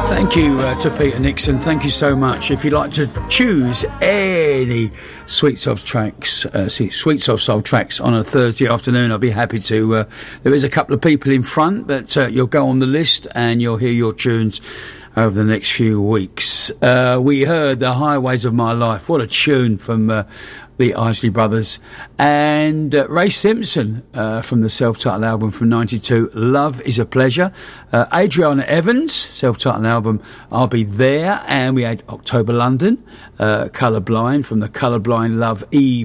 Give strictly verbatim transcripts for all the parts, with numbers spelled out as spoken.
Thank you uh, to Peter Nixon. Thank you so much. If you'd like to choose any Sweet Soft tracks, uh, Sweet Soft Soul tracks on a Thursday afternoon, I'll be happy to. Uh, there is a couple of people in front, but uh, you'll go on the list and you'll hear your tunes over the next few weeks. Uh, we heard The Highways of My Life. What a tune from uh, the Isley Brothers. And uh, Ray Simpson uh, from the self-titled album from ninety-two, Love is a Pleasure. Uh, Adriana Evans, self-titled album, I'll Be There. And we had October London, uh, Colourblind from the Colourblind Love E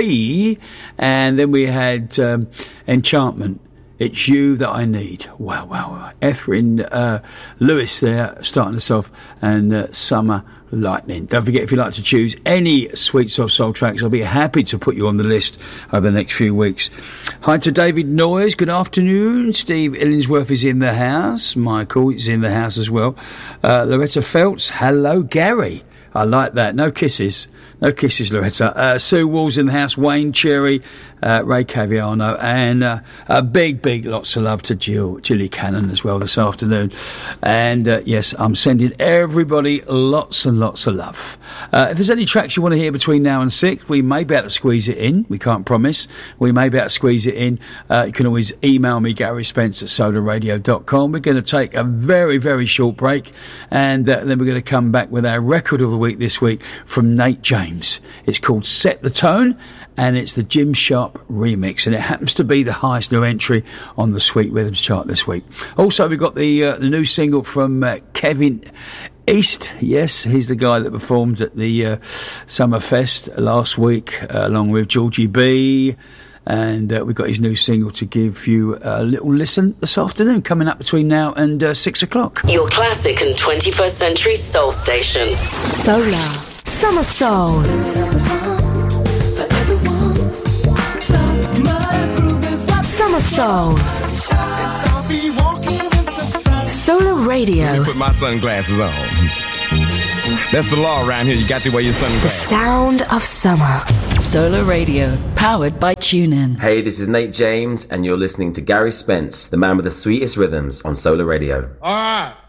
P. And then we had um, Enchantment, It's You That I Need. Wow, wow, wow. Ephraim uh, Lewis there, starting us off, and uh, Summer Lightning. Don't forget, if you'd like to choose any Sweet Soft Soul tracks, I'll be happy to put you on the list over the next few weeks. Hi to David Noyes, good afternoon. Steve Illingsworth is in the house. Michael is in the house as well. Uh, Loretta Feltz, hello Gary. I like that. No kisses. No kisses, Loretta. Uh, Sue Wall's in the house. Wayne Cherry, uh, Ray Caviano, and uh, a big, big lots of love to Jill, Jilly Cannon as well this afternoon. And uh, yes, I'm sending everybody lots and lots of love. Uh, if there's any tracks you want to hear between now and six, we may be able to squeeze it in. We can't promise. We may be able to squeeze it in. Uh, you can always email me, Gary Spence at solar radio dot com. We're going to take a very, very short break, and uh, then we're going to come back with our record of the week this week from Nate James. It's called Set the Tone, and it's the Jim Sharp remix, and it happens to be the highest new entry on the Sweet Rhythms chart this week. Also, we've got the uh, the new single from uh, Kevin East. Yes, he's the guy that performed at the uh, Summerfest last week, uh, along with Georgie B. And uh, we've got his new single to give you a little listen this afternoon, coming up between now and uh, six o'clock. Your classic and twenty-first century soul station. Solar Summer Soul. Summer Soul. Solar Radio. Let me put my sunglasses on. That's the law around here. You got to wear your sunglasses. The sound of summer. Solar Radio, powered by TuneIn. Hey, this is Nate James, and you're listening to Gary Spence, the man with the sweetest rhythms on Solar Radio. All right.